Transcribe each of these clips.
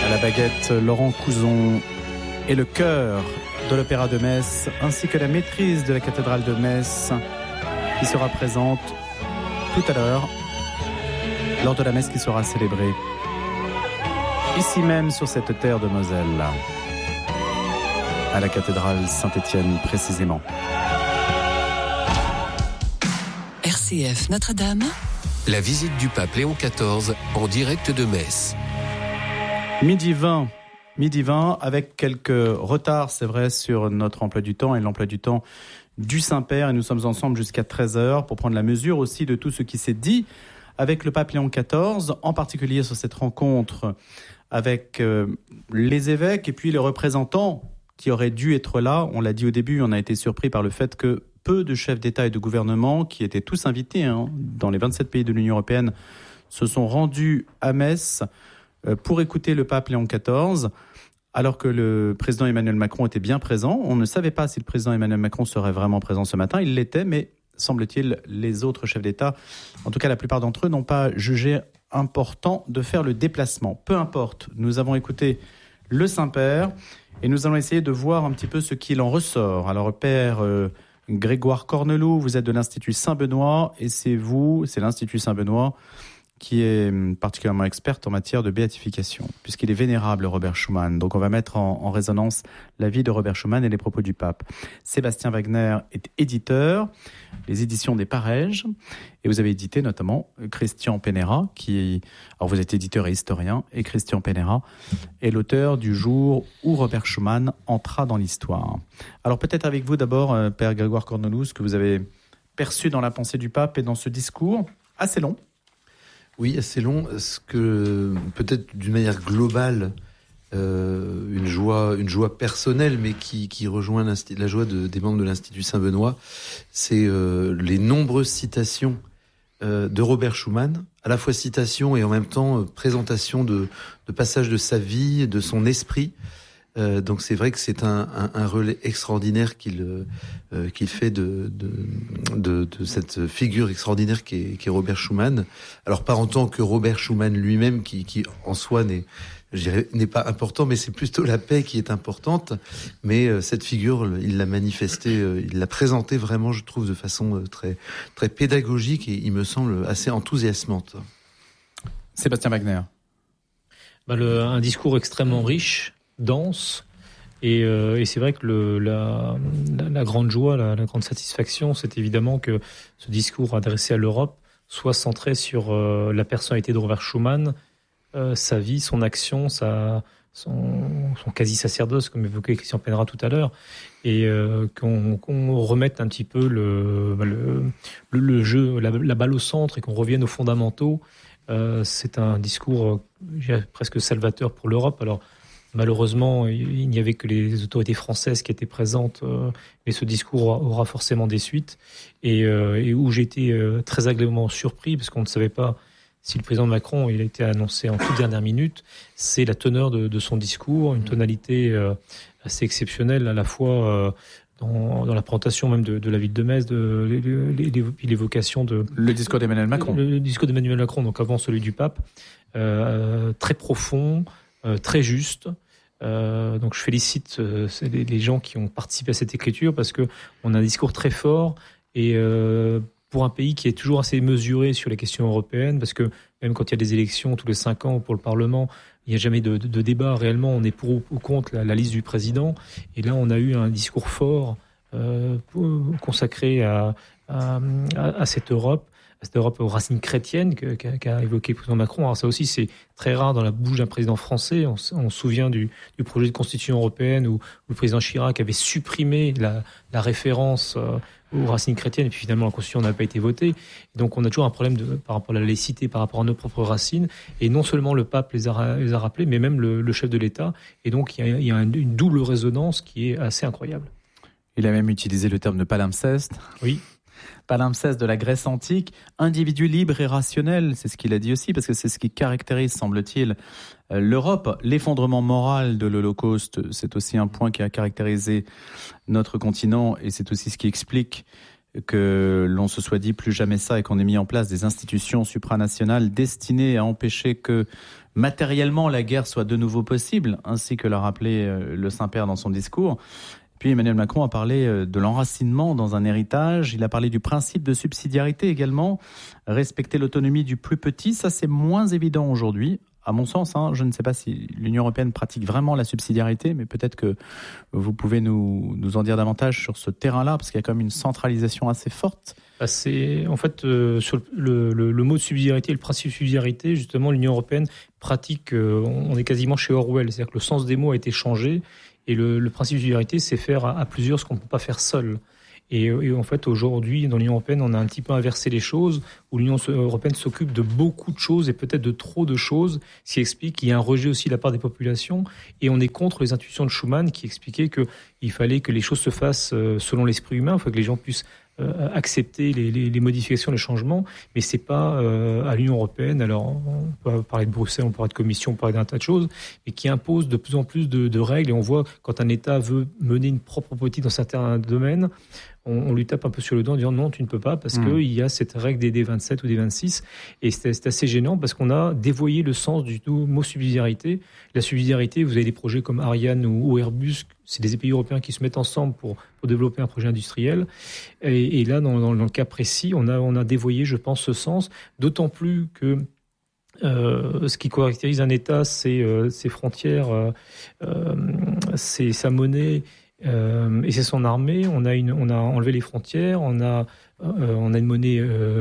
À la baguette, Laurent Couzon et le chœur de l'Opéra de Metz, ainsi que la maîtrise de la cathédrale de Metz, qui sera présente tout à l'heure, lors de la messe qui sera célébrée, ici même sur cette terre de Moselle, à la cathédrale Saint-Étienne précisément. RCF Notre-Dame. La visite du pape Léon XIV en direct de Metz. Midi 20, avec quelques retards, c'est vrai, sur notre emploi du temps et l'emploi du temps du Saint-Père. Et nous sommes ensemble jusqu'à 13h pour prendre la mesure aussi de tout ce qui s'est dit avec le pape Léon XIV, en particulier sur cette rencontre avec les évêques et puis les représentants qui auraient dû être là. On l'a dit au début, on a été surpris par le fait que peu de chefs d'État et de gouvernement, qui étaient tous invités dans les 27 pays de l'Union européenne, se sont rendus à Metz pour écouter le pape Léon XIV, alors que le président Emmanuel Macron était bien présent. On ne savait pas si le président Emmanuel Macron serait vraiment présent ce matin. Il l'était, mais semble-t-il, les autres chefs d'État, en tout cas la plupart d'entre eux, n'ont pas jugé important de faire le déplacement. Peu importe, nous avons écouté le Saint-Père et nous allons essayer de voir un petit peu ce qu'il en ressort. Alors, Père Grégoire Corneloup, vous êtes de l'Institut Saint-Benoît et c'est l'Institut Saint-Benoît qui est particulièrement experte en matière de béatification, puisqu'il est vénérable, Robert Schuman. Donc on va mettre en résonance la vie de Robert Schuman et les propos du pape. Sébastien Wagner est éditeur, les éditions des Parèges, et vous avez édité notamment Christian Penera, alors vous êtes éditeur et historien, et Christian Penera est l'auteur du jour où Robert Schuman entra dans l'histoire. Alors peut-être avec vous d'abord, Père Grégoire Corneloup, ce que vous avez perçu dans la pensée du pape et dans ce discours assez long. Oui, assez long. Ce que peut-être d'une manière globale, une joie personnelle, mais qui rejoint la joie des membres de l'Institut Saint-Benoît, c'est les nombreuses citations de Robert Schuman, à la fois citations et en même temps présentation de passages de sa vie, de son esprit. Donc c'est vrai que c'est un relais extraordinaire qu'il fait de cette figure extraordinaire qui est Robert Schuman. Alors pas en tant que Robert Schuman lui-même qui en soi n'est pas important, mais c'est plutôt la paix qui est importante. Mais cette figure, il l'a manifestée, il l'a présentée vraiment, je trouve, de façon très très pédagogique et il me semble assez enthousiasmante. Sébastien Wagner. Un discours extrêmement riche, dense, et c'est vrai que la grande joie, la grande satisfaction, c'est évidemment que ce discours adressé à l'Europe soit centré sur la personnalité de Robert Schuman, sa vie, son action, son quasi-sacerdoce, comme évoquait Christian Penera tout à l'heure, et qu'on remette un petit peu le jeu, la balle au centre, et qu'on revienne aux fondamentaux. C'est un discours presque salvateur pour l'Europe. Alors malheureusement, il n'y avait que les autorités françaises qui étaient présentes, mais ce discours aura forcément des suites, et où j'ai été très agréablement surpris, parce qu'on ne savait pas si le président Macron, il a été annoncé en toute dernière minute, c'est la teneur de son discours, une tonalité assez exceptionnelle, à la fois dans la présentation même de la ville de Metz, l'évocation de... Le discours d'Emmanuel Macron. Le discours d'Emmanuel Macron, donc avant celui du pape, très profond, très juste. Donc je félicite les gens qui ont participé à cette écriture, parce que on a un discours très fort, et pour un pays qui est toujours assez mesuré sur les questions européennes, parce que même quand il y a des élections tous les 5 ans pour le Parlement, il n'y a jamais de débat réellement, on est pour ou contre la liste du président, et là on a eu un discours fort consacré à cette Europe, aux racines chrétiennes qu'a évoqué le président Macron. Alors ça aussi, c'est très rare dans la bouche d'un président français. On se souvient du projet de constitution européenne où le président Chirac avait supprimé la référence aux racines chrétiennes, et puis finalement la constitution n'a pas été votée. Et donc on a toujours un problème par rapport à la laïcité, par rapport à nos propres racines. Et non seulement le pape les a rappelés, mais même le chef de l'État. Et donc il y a une double résonance qui est assez incroyable. Il a même utilisé le terme de palimpseste. Oui. Palimpseste de la Grèce antique, individu libre et rationnel, c'est ce qu'il a dit aussi, parce que c'est ce qui caractérise, semble-t-il, l'Europe. L'effondrement moral de l'Holocauste, c'est aussi un point qui a caractérisé notre continent, et c'est aussi ce qui explique que l'on se soit dit plus jamais ça et qu'on ait mis en place des institutions supranationales destinées à empêcher que matériellement la guerre soit de nouveau possible, ainsi que l'a rappelé le Saint-Père dans son discours. Puis Emmanuel Macron a parlé de l'enracinement dans un héritage, il a parlé du principe de subsidiarité également, respecter l'autonomie du plus petit, ça c'est moins évident aujourd'hui. À mon sens, je ne sais pas si l'Union européenne pratique vraiment la subsidiarité, mais peut-être que vous pouvez nous en dire davantage sur ce terrain-là, parce qu'il y a quand même une centralisation assez forte. C'est en fait sur le mot de subsidiarité et le principe de subsidiarité, justement, l'Union européenne pratique. On est quasiment chez Orwell, c'est-à-dire que le sens des mots a été changé et le principe de subsidiarité, c'est faire à plusieurs ce qu'on ne peut pas faire seul. Et en fait, aujourd'hui, dans l'Union européenne, on a un petit peu inversé les choses, où l'Union européenne s'occupe de beaucoup de choses et peut-être de trop de choses, ce qui explique qu'il y a un rejet aussi de la part des populations. Et on est contre les intuitions de Schuman qui expliquaient qu'il fallait que les choses se fassent selon l'esprit humain, il faut que les gens puissent accepter les modifications, les changements, mais c'est pas à l'Union européenne, alors on peut parler de Bruxelles, on peut parler de Commission, on peut parler d'un tas de choses, mais qui impose de plus en plus de règles, et on voit quand un État veut mener une propre politique dans certains domaines, on lui tape un peu sur le dos en disant non, tu ne peux pas, parce qu'il y a cette règle des 27 ou des 26, et c'est assez gênant parce qu'on a dévoyé le sens du mot subsidiarité. La subsidiarité, vous avez des projets comme Ariane ou Airbus, c'est des pays européens qui se mettent ensemble pour développer un projet industriel, et là, dans le cas précis, on a dévoyé, je pense, ce sens, d'autant plus que ce qui caractérise un État, c'est ses frontières, c'est sa monnaie, et c'est son armée. On a enlevé les frontières, on a une monnaie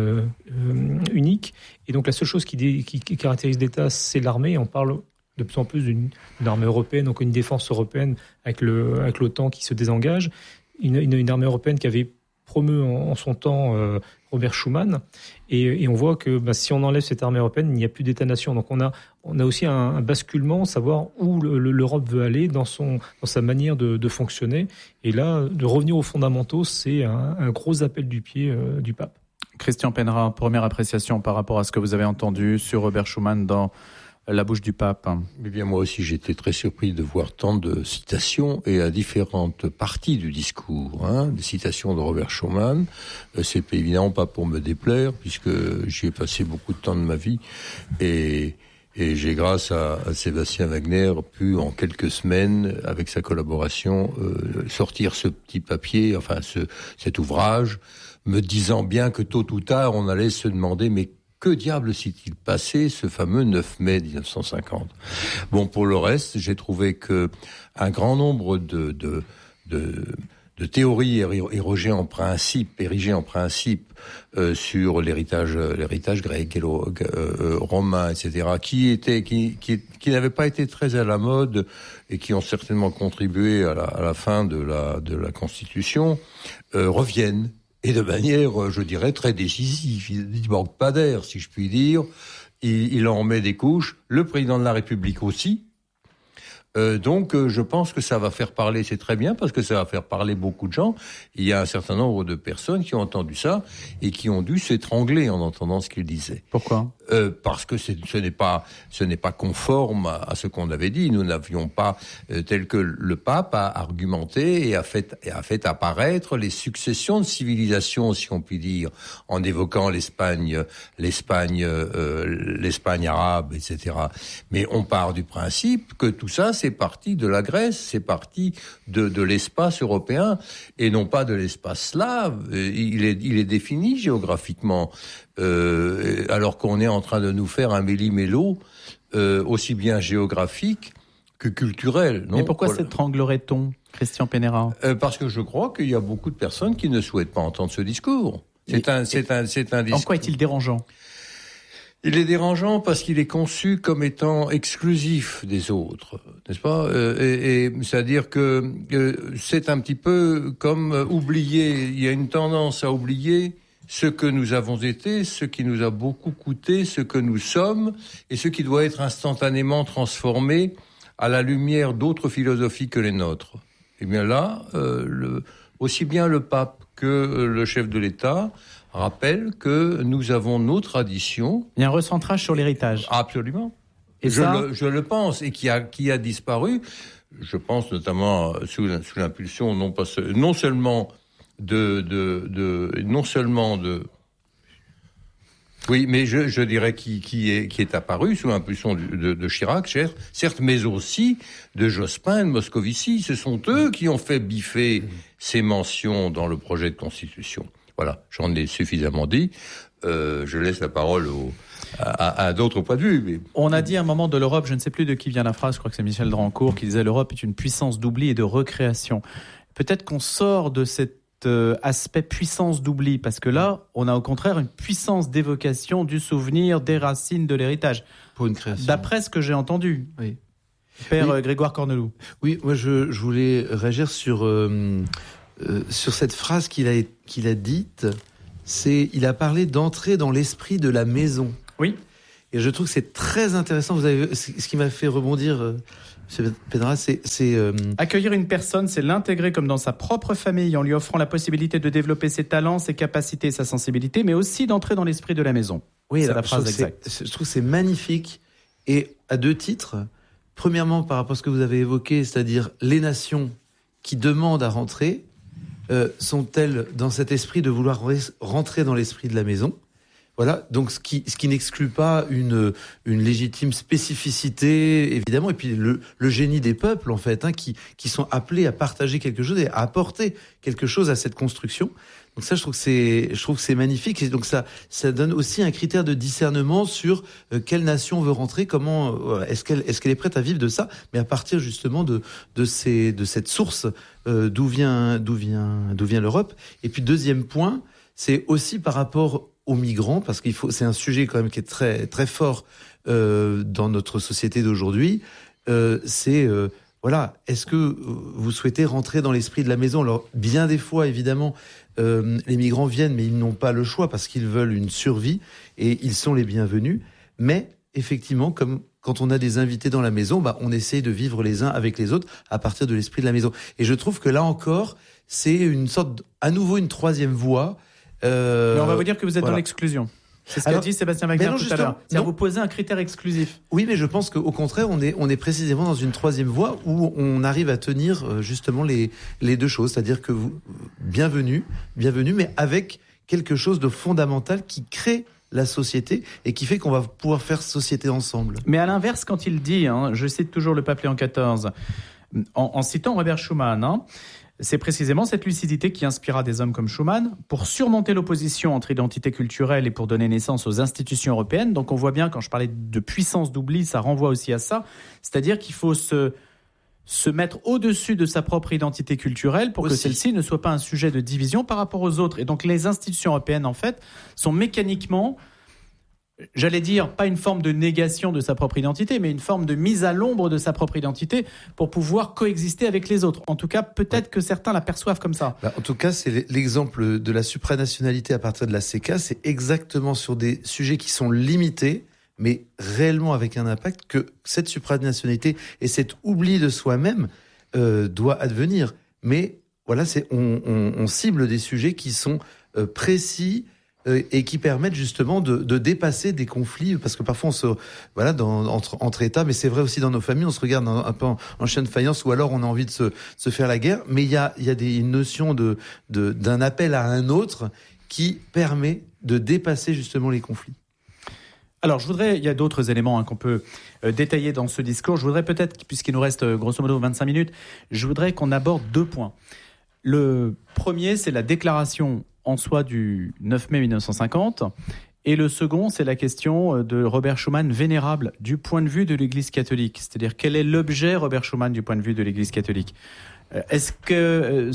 unique, et donc la seule chose qui caractérise l'État, c'est l'armée. Et on parle de plus en plus d'une armée européenne, donc une défense européenne avec l'OTAN qui se désengage, une armée européenne qui avait promu en son temps Robert Schuman, et on voit que si on enlève cette armée européenne, il n'y a plus d'État-nation. Donc on a aussi un basculement, savoir où l'Europe veut aller dans sa manière de fonctionner. Et là, de revenir aux fondamentaux, c'est un gros appel du pied du pape. Christian Pennerat, première appréciation par rapport à ce que vous avez entendu sur Robert Schuman dans la bouche du pape. Eh bien, moi aussi, j'étais très surpris de voir tant de citations et à différentes parties du discours, des citations de Robert Schuman. C'est évidemment pas pour me déplaire, puisque j'y ai passé beaucoup de temps de ma vie, et j'ai, grâce à Sébastien Wagner, pu en quelques semaines, avec sa collaboration, sortir ce petit papier, cet ouvrage, me disant bien que tôt ou tard, on allait se demander, mais que diable s'est-il passé ce fameux 9 mai 1950 ? Bon, pour le reste, j'ai trouvé que un grand nombre de théories érigées en principe sur l'héritage grec et romain, etc., qui n'avaient pas été très à la mode et qui ont certainement contribué à la fin de la Constitution, reviennent. Et de manière, je dirais, très décisive. Il manque pas d'air, si je puis dire. Il en remet des couches. Le président de la République aussi. Donc, je pense que ça va faire parler, c'est très bien, parce que ça va faire parler beaucoup de gens. Il y a un certain nombre de personnes qui ont entendu ça et qui ont dû s'étrangler en entendant ce qu'il disait. Pourquoi ? Parce que ce n'est pas conforme à ce qu'on avait dit. Nous n'avions pas, tel que le pape a argumenté et a fait apparaître les successions de civilisations, si on peut dire, en évoquant l'Espagne arabe, etc. Mais on part du principe que tout ça, c'est parti de la Grèce, c'est parti de l'espace européen et non pas de l'espace slave. Il est défini géographiquement, alors qu'on est en train de nous faire un méli-mélo aussi bien géographique que culturel. Non ? Mais pourquoi s'étranglerait-on, Christian Pennerat ? Parce que je crois qu'il y a beaucoup de personnes qui ne souhaitent pas entendre ce discours. C'est un discours. En quoi est-il dérangeant ? Il est dérangeant parce qu'il est conçu comme étant exclusif des autres, n'est-ce pas ? Et c'est-à-dire que c'est un petit peu comme oublier. Il y a une tendance à oublier ce que nous avons été, ce qui nous a beaucoup coûté, ce que nous sommes, et ce qui doit être instantanément transformé à la lumière d'autres philosophies que les nôtres. Eh bien là, aussi bien le pape que le chef de l'État rappelle que nous avons nos traditions. Il y a un recentrage sur l'héritage. Absolument. Et je le pense, et qui a disparu. Je pense notamment sous l'impulsion non seulement non seulement de... Oui, mais je dirais qui est apparu sous l'impulsion de Chirac, certes, mais aussi de Jospin et de Moscovici. Ce sont eux qui ont fait biffer ces mentions dans le projet de constitution. Voilà, j'en ai suffisamment dit. Je laisse la parole à d'autres points de vue. Mais... On a dit à un moment de l'Europe, je ne sais plus de qui vient la phrase, je crois que c'est Michel Drancourt qui disait « L'Europe est une puissance d'oubli et de recréation ». Peut-être qu'on sort de cet aspect puissance d'oubli, parce que là, on a au contraire une puissance d'évocation du souvenir, des racines, de l'héritage. Pour une création. D'après ce que j'ai entendu. Oui. Père Grégoire Corneloup. Oui, moi je voulais réagir sur cette phrase qu'il a dite. Il a parlé d'entrer dans l'esprit de la maison. Oui. Et je trouve que c'est très intéressant. Vous avez ce qui m'a fait rebondir, M. Pénera, c'est accueillir une personne, c'est l'intégrer comme dans sa propre famille, en lui offrant la possibilité de développer ses talents, ses capacités, sa sensibilité, mais aussi d'entrer dans l'esprit de la maison. Oui, c'est la phrase exacte. Je trouve que c'est magnifique, et à deux titres. Premièrement, par rapport à ce que vous avez évoqué, c'est-à-dire les nations qui demandent à rentrer, sont-elles dans cet esprit de vouloir rentrer dans l'esprit de la maison ? Voilà, donc ce qui n'exclut pas une légitime spécificité, évidemment, et puis le génie des peuples, en fait, qui sont appelés à partager quelque chose et à apporter quelque chose à cette construction. Donc ça, je trouve que c'est magnifique, et donc ça donne aussi un critère de discernement sur quelle nation veut rentrer, comment est-ce qu'elle est prête à vivre de ça, mais à partir justement de cette source d'où vient l'Europe. Et puis deuxième point, c'est aussi par rapport aux migrants, parce c'est un sujet quand même qui est très très fort dans notre société d'aujourd'hui. Voilà, est-ce que vous souhaitez rentrer dans l'esprit de la maison ? Alors bien des fois, évidemment, les migrants viennent, mais ils n'ont pas le choix parce qu'ils veulent une survie et ils sont les bienvenus. Mais effectivement, comme quand on a des invités dans la maison, on essaie de vivre les uns avec les autres à partir de l'esprit de la maison. Et je trouve que là encore, c'est à nouveau une troisième voie. Mais on va vous dire que vous êtes dans l'exclusion. C'est ce qu'a dit Sébastien Wagner tout à l'heure. C'est-à-dire vous posez un critère exclusif. Oui, mais je pense qu'au contraire, on est précisément dans une troisième voie où on arrive à tenir justement les deux choses. C'est-à-dire que bienvenue, mais avec quelque chose de fondamental qui crée la société et qui fait qu'on va pouvoir faire société ensemble. Mais à l'inverse, quand il dit, je cite toujours le pape Léon XIV, en citant Robert Schuman, c'est précisément cette lucidité qui inspira des hommes comme Schuman pour surmonter l'opposition entre identités culturelles et pour donner naissance aux institutions européennes. Donc on voit bien, quand je parlais de puissance d'oubli, ça renvoie aussi à ça. C'est-à-dire qu'il faut se mettre au-dessus de sa propre identité culturelle pour que celle-ci ne soit pas un sujet de division par rapport aux autres. Et donc les institutions européennes, en fait, sont mécaniquement... J'allais dire, pas une forme de négation de sa propre identité, mais une forme de mise à l'ombre de sa propre identité pour pouvoir coexister avec les autres. En tout cas, peut-être que certains la perçoivent comme ça. En tout cas, c'est l'exemple de la supranationalité à partir de la CECA. C'est exactement sur des sujets qui sont limités, mais réellement avec un impact, que cette supranationalité et cet oubli de soi-même doit advenir. Mais voilà, on cible des sujets qui sont précis, et qui permettent justement de dépasser des conflits, parce que parfois entre États, mais c'est vrai aussi dans nos familles, on se regarde un peu en chien de faïence, ou alors on a envie de se faire la guerre, mais il y a une notion d'un appel à un autre qui permet de dépasser justement les conflits. Alors, il y a d'autres éléments qu'on peut détailler dans ce discours. Je voudrais peut-être, puisqu'il nous reste grosso modo 25 minutes, je voudrais qu'on aborde 2 points. Le premier, c'est la déclaration en soi du 9 mai 1950. Et le second, c'est la question de Robert Schuman vénérable du point de vue de l'Église catholique. C'est-à-dire, quel est l'objet Robert Schuman du point de vue de l'Église catholique ? Est-ce que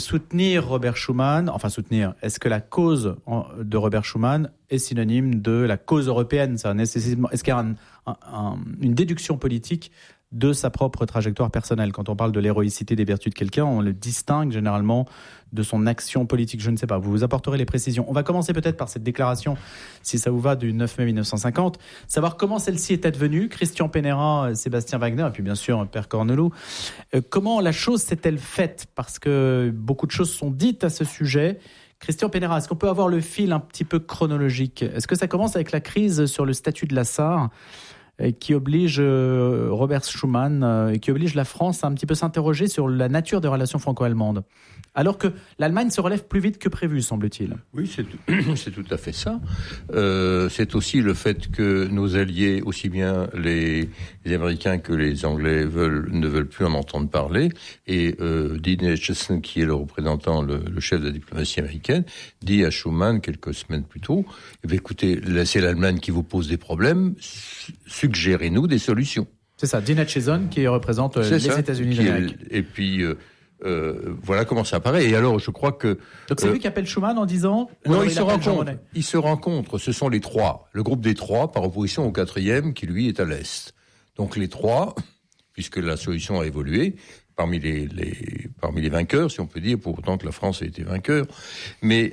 est-ce que la cause de Robert Schuman est synonyme de la cause européenne ? Est-ce qu'il y a une déduction politique de sa propre trajectoire personnelle? Quand on parle de l'héroïcité des vertus de quelqu'un, on le distingue généralement de son action politique. Je ne sais pas, vous apporterez les précisions. On va commencer peut-être par cette déclaration, si ça vous va, du 9 mai 1950, savoir comment celle-ci est advenue. Christian Pénéra, Sébastien Wagner, et puis bien sûr Père Corneloup. Comment la chose s'est-elle faite ? Parce que beaucoup de choses sont dites à ce sujet. Christian Pénéra, est-ce qu'on peut avoir le fil un petit peu chronologique ? Est-ce que ça commence avec la crise sur le statut de la Sarre ? qui oblige Robert Schuman, qui oblige la France à un petit peu s'interroger sur la nature des relations franco-allemandes. Alors que l'Allemagne se relève plus vite que prévu, semble-t-il. Oui, c'est tout à fait ça. C'est aussi le fait que nos alliés, aussi bien les Américains que les Anglais, ne veulent plus en entendre parler. Et Dean Acheson, qui est le représentant, le chef de la diplomatie américaine, dit à Schuman quelques semaines plus tôt, eh bien, écoutez, c'est l'Allemagne qui vous pose des problèmes, suggérez-nous des solutions. C'est ça, Dean Acheson qui représente les États-Unis d'Amérique. Et puis... voilà comment ça apparaît. Et alors, je crois que... Donc c'est lui qui appelle Schuman en disant... Non, ils se rencontrent. Ce sont les trois. Le groupe des trois, par opposition au quatrième, qui lui est à l'Est. Donc les trois, puisque la solution a évolué, parmi les vainqueurs, si on peut dire, pour autant que la France a été vainqueur. Mais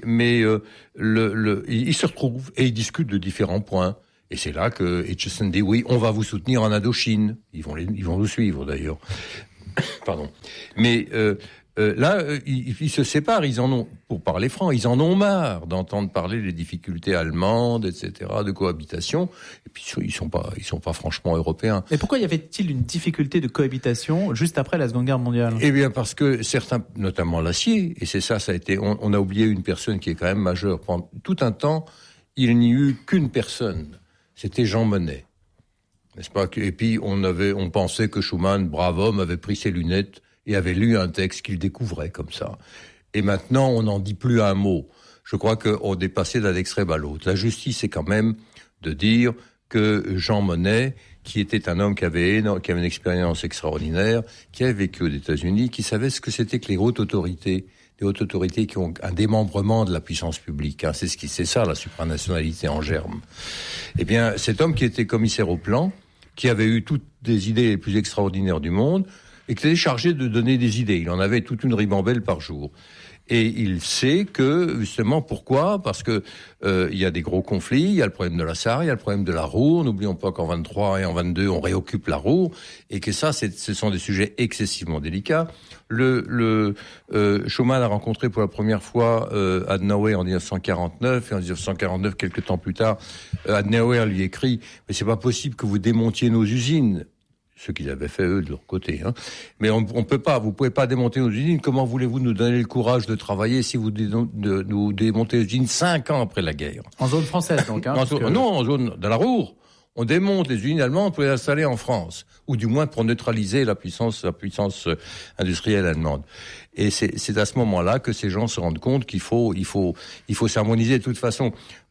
ils se retrouvent et ils discutent de différents points. Et c'est là que Acheson dit, oui, on va vous soutenir en Indochine. Ils vont nous suivre, d'ailleurs. Pardon. Mais là, ils se séparent. Ils en ont, pour parler franc, ils en ont marre d'entendre parler des difficultés allemandes, etc., de cohabitation. Et puis ils sont pas franchement européens. Et pourquoi y avait-il une difficulté de cohabitation juste après la Seconde Guerre mondiale ? Eh bien, parce que certains, notamment l'acier, et c'est ça a été. On a oublié une personne qui est quand même majeure. Pendant tout un temps, il n'y eut qu'une personne. C'était Jean Monnet. N'est-ce pas ? Et puis on pensait que Schuman, brave homme, avait pris ses lunettes et avait lu un texte qu'il découvrait comme ça. Et maintenant, on n'en dit plus un mot. Je crois qu'on est passé d'un extrême à l'autre. La justice, c'est quand même de dire que Jean Monnet, qui était un homme qui avait une expérience extraordinaire, qui avait vécu aux États-Unis, qui savait ce que c'était que les hautes autorités qui ont un démembrement de la puissance publique. Hein. C'est ça, la supranationalité en germe. Eh bien, cet homme qui était commissaire au plan, qui avait eu toutes des idées les plus extraordinaires du monde, et qui était chargé de donner des idées. Il en avait toute une ribambelle par jour. Et il sait que, justement, pourquoi ? Parce que il y a des gros conflits, il y a le problème de la Sarre, il y a le problème de la Ruhr. N'oublions pas qu'en 23 et en 22, on réoccupe la Ruhr, et que ça, ce sont des sujets excessivement délicats. Schuman a rencontré pour la première fois Adenauer en 1949, et en 1949, quelques temps plus tard, Adenauer lui écrit « Mais c'est pas possible que vous démontiez nos usines ». Ce qu'ils avaient fait, eux, de leur côté. Hein. Mais on peut pas, vous pouvez pas démonter nos usines. Comment voulez-vous nous donner le courage de travailler si vous nous démontez les usines 5 ans après la guerre ? En zone française, donc. Hein, Non, en zone de la Ruhr. On démonte les usines allemandes pour les installer en France. Ou du moins pour neutraliser la puissance industrielle allemande. Et c'est à ce moment-là que ces gens se rendent compte qu'il faut s'harmoniser. De toute façon,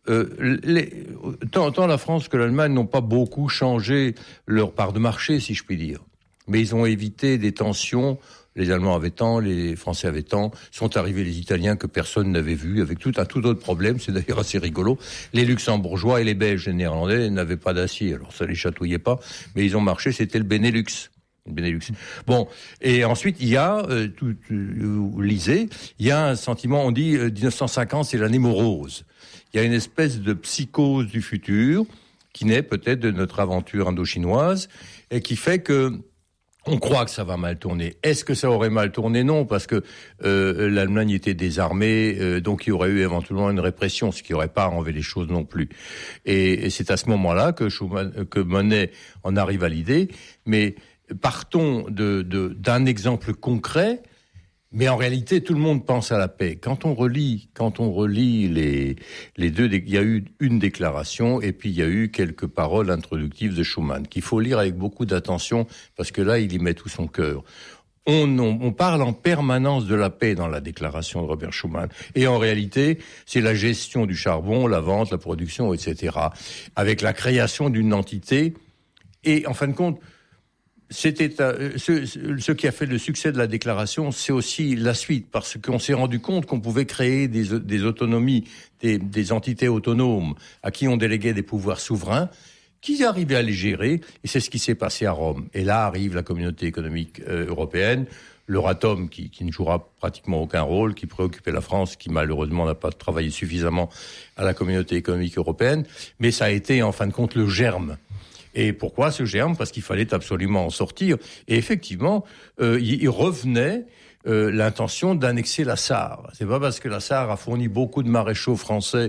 tant la France que l'Allemagne n'ont pas beaucoup changé leur part de marché, si je puis dire. Mais ils ont évité des tensions. Les Allemands avaient tant, les Français avaient tant. Sont arrivés les Italiens que personne n'avait vus, avec tout autre problème. C'est d'ailleurs assez rigolo. Les Luxembourgeois et les Belges et les Néerlandais n'avaient pas d'acier. Alors ça les chatouillait pas, mais ils ont marché. C'était le Benelux. Bon, et ensuite il y a, vous lisez, il y a un sentiment, on dit 1950 c'est l'année morose. Il y a une espèce de psychose du futur qui naît peut-être de notre aventure indo-chinoise et qui fait que on croit que ça va mal tourner. Est-ce que ça aurait mal tourné ? Non, parce que l'Allemagne était désarmée, donc il y aurait eu éventuellement une répression, ce qui n'aurait pas arrangé les choses non plus. Et c'est à ce moment-là que Monnet en arrive à l'idée, mais partons d'un exemple concret, mais en réalité, tout le monde pense à la paix. Quand on relit les deux, il y a eu une déclaration et puis il y a eu quelques paroles introductives de Schuman qu'il faut lire avec beaucoup d'attention parce que là, il y met tout son cœur. On parle en permanence de la paix dans la déclaration de Robert Schuman. Et en réalité, c'est la gestion du charbon, la vente, la production, etc. Avec la création d'une entité. Et en fin de compte, c'était ce qui a fait le succès de la déclaration, c'est aussi la suite, parce qu'on s'est rendu compte qu'on pouvait créer des autonomies, des entités autonomes à qui on déléguait des pouvoirs souverains, qui arrivaient à les gérer, et c'est ce qui s'est passé à Rome. Et là arrive la communauté économique européenne, l'Euratom qui ne jouera pratiquement aucun rôle, qui préoccupait la France, qui malheureusement n'a pas travaillé suffisamment à la communauté économique européenne, mais ça a été en fin de compte le germe. Et pourquoi ce germe ? Parce qu'il fallait absolument en sortir. Et effectivement, il revenait l'intention d'annexer la Sarre. C'est pas parce que la Sarre a fourni beaucoup de maréchaux français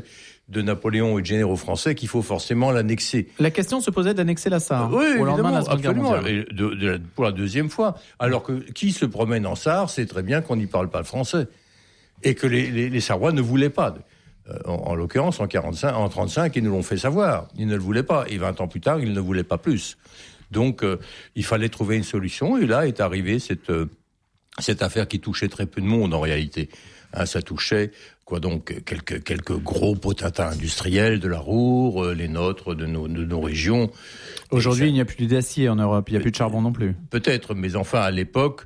de Napoléon et de généraux français qu'il faut forcément l'annexer. La question se posait d'annexer la Sarre. Oui, au lendemain de la évidemment, Seconde Guerre mondiale. absolument. Pour la deuxième fois. Alors que qui se promène en Sarre sait très bien qu'on n'y parle pas le français. Et que les Sarrois ne voulaient pas. En l'occurrence, en 1935, ils nous l'ont fait savoir. Ils ne le voulaient pas. Et 20 ans plus tard, ils ne voulaient pas plus. Donc, il fallait trouver une solution. Et là est arrivée cette affaire qui touchait très peu de monde, en réalité. Ça touchait, quelques gros potentats industriels de la Ruhr, les nôtres, de nos régions. Aujourd'hui, il n'y a plus d'acier en Europe. Il n'y a plus de charbon non plus. Peut-être, mais enfin, à l'époque,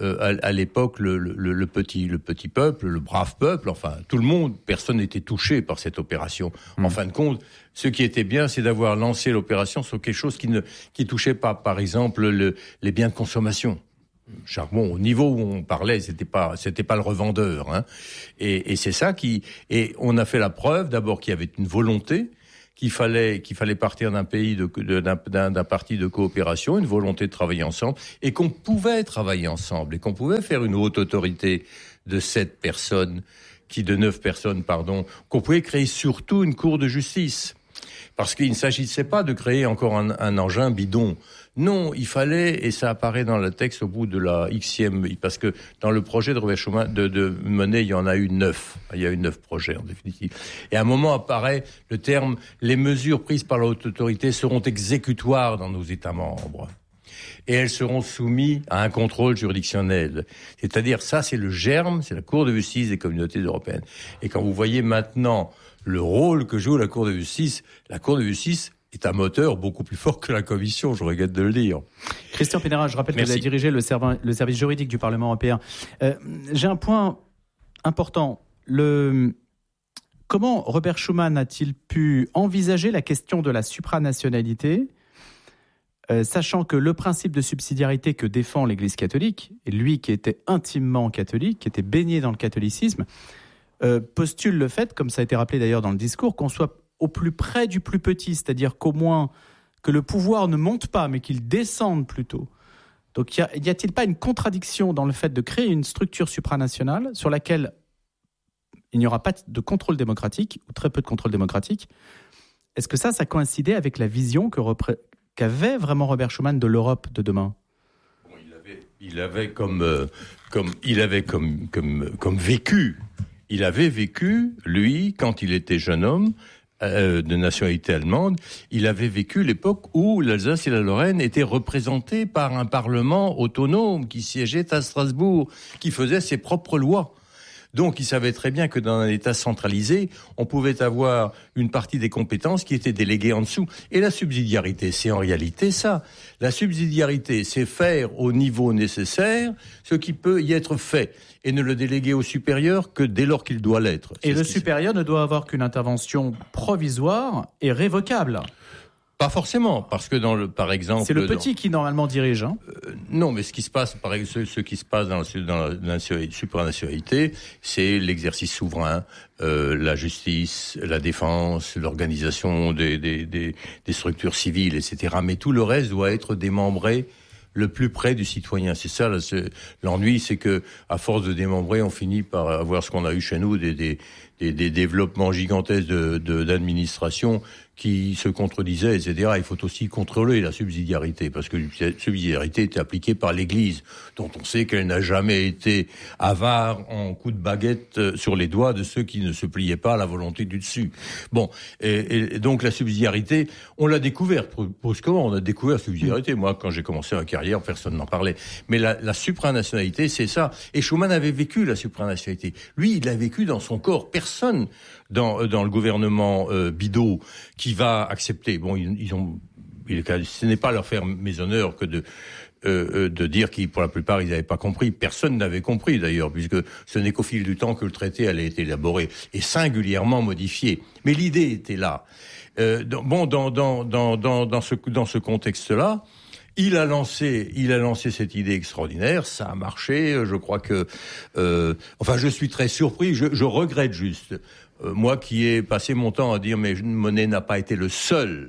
le petit peuple, le brave peuple, enfin tout le monde, personne n'était touché par cette opération. En fin de compte, ce qui était bien, c'est d'avoir lancé l'opération sur quelque chose qui touchait pas, par exemple, les biens de consommation. Charbon, au niveau où on parlait, c'était pas le revendeur, hein. Et c'est ça et on a fait la preuve d'abord qu'il y avait une volonté. Qu'il fallait partir d'un parti de coopération, une volonté de travailler ensemble, et qu'on pouvait travailler ensemble, et qu'on pouvait faire une haute autorité de 9 personnes, qu'on pouvait créer surtout une cour de justice. Parce qu'il ne s'agissait pas de créer encore un engin bidon. Non, il fallait, et ça apparaît dans le texte au bout de la Xème, parce que dans le projet de Robert Schuman, de Monnet, il y en a eu 9. Il y a eu 9 projets, en définitive. Et à un moment apparaît le terme « les mesures prises par la haute autorité seront exécutoires dans nos États membres ». Et elles seront soumises à un contrôle juridictionnel. C'est-à-dire, ça, c'est le germe, c'est la Cour de justice des communautés européennes. Et quand vous voyez maintenant le rôle que joue la Cour de justice est un moteur beaucoup plus fort que la Commission, je regrette de le dire. Christian Pinera, je rappelle Merci. que vous avez dirigé le service juridique du Parlement européen. J'ai un point important. Comment Robert Schuman a-t-il pu envisager la question de la supranationalité, sachant que le principe de subsidiarité que défend l'Église catholique, et lui qui était intimement catholique, qui était baigné dans le catholicisme, postule le fait, comme ça a été rappelé d'ailleurs dans le discours, qu'on soit au plus près du plus petit, c'est-à-dire qu'au moins que le pouvoir ne monte pas, mais qu'il descende plutôt. Donc y a-t-il pas une contradiction dans le fait de créer une structure supranationale sur laquelle il n'y aura pas de contrôle démocratique, ou très peu de contrôle démocratique? Est-ce que ça coïncidait avec la vision qu'avait vraiment Robert Schuman de l'Europe de demain? Il avait vécu, lui, quand il était jeune homme, de nationalité allemande, il avait vécu l'époque où l'Alsace et la Lorraine étaient représentées par un parlement autonome qui siégeait à Strasbourg, qui faisait ses propres lois. Donc, il savait très bien que dans un État centralisé, on pouvait avoir une partie des compétences qui étaient déléguées en dessous. Et la subsidiarité, c'est en réalité ça. La subsidiarité, c'est faire au niveau nécessaire ce qui peut y être fait et ne le déléguer au supérieur que dès lors qu'il doit l'être. Et le supérieur ne doit avoir qu'une intervention provisoire et révocable. Pas forcément, parce que par exemple... C'est le petit qui normalement dirige. Hein. Non, mais ce qui se passe dans la supranationalité, c'est l'exercice souverain, la justice, la défense, l'organisation des structures civiles, etc. Mais tout le reste doit être démembré le plus près du citoyen. C'est ça, l'ennui, c'est que à force de démembrer, on finit par avoir ce qu'on a eu chez nous, des développements gigantesques d'administration qui se contredisaient, etc. Il faut aussi contrôler la subsidiarité, parce que la subsidiarité était appliquée par l'Église, dont on sait qu'elle n'a jamais été avare en coups de baguette sur les doigts de ceux qui ne se pliaient pas à la volonté du dessus. Bon, et donc la subsidiarité, on l'a découverte brusquement, on a découvert la subsidiarité. Moi, quand j'ai commencé ma carrière, personne n'en parlait. Mais la supranationalité, c'est ça. Et Schuman avait vécu la supranationalité. Lui, il l'a vécu dans son corps. Personne dans le gouvernement Bidault qui va accepter. Bon, ce n'est pas leur faire méshonneur que de dire qu'ils, pour la plupart, ils n'avaient pas compris. Personne n'avait compris, d'ailleurs, puisque ce n'est qu'au fil du temps que le traité allait être élaboré et singulièrement modifié. Mais l'idée était là. Dans ce contexte-là, il a lancé cette idée extraordinaire, ça a marché, je crois que... je suis très surpris, je regrette juste. Moi qui ai passé mon temps à dire mais Monnet n'a pas été le seul.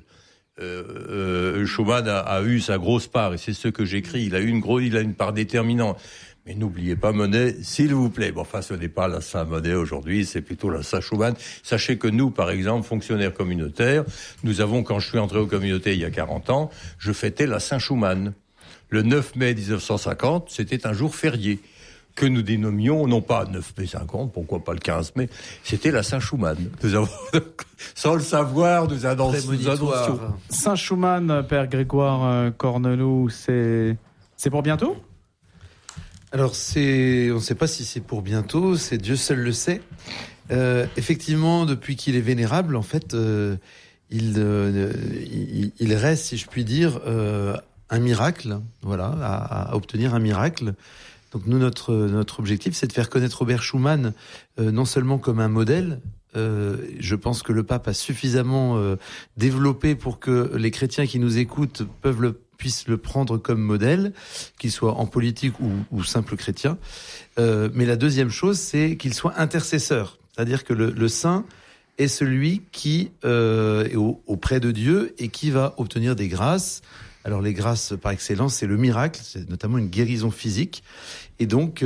Schuman a eu sa grosse part, et c'est ce que j'écris, il a une part déterminante. Mais n'oubliez pas Monet, s'il vous plaît. Bon, enfin, ce n'est pas la Saint-Monet aujourd'hui, c'est plutôt la Saint-Schumann. Sachez que nous, par exemple, fonctionnaires communautaires, nous avons, quand je suis entré aux communautés il y a 40 ans, je fêtais la Saint-Schumann. Le 9 mai 1950, c'était un jour férié, que nous dénommions, non pas 9 mai 50, pourquoi pas le 15 mai, c'était la Saint-Schumann. Nous avons, sans le savoir, nous annoncions. Saint-Schumann, Père Grégoire Corneloup, c'est pour bientôt ? Alors, on ne sait pas si c'est pour bientôt, c'est Dieu seul le sait. Effectivement, depuis qu'il est vénérable, en fait, il reste, si je puis dire, un miracle, voilà, à obtenir un miracle. Donc nous, notre objectif, c'est de faire connaître Robert Schumann non seulement comme un modèle. Je pense que le pape a suffisamment développé pour que les chrétiens qui nous écoutent puissent le prendre comme modèle, qu'il soit en politique ou simple chrétien. Mais la deuxième chose, c'est qu'il soit intercesseur. C'est-à-dire que le saint est celui qui est auprès de Dieu et qui va obtenir des grâces. Alors les grâces par excellence, c'est le miracle, c'est notamment une guérison physique. Et donc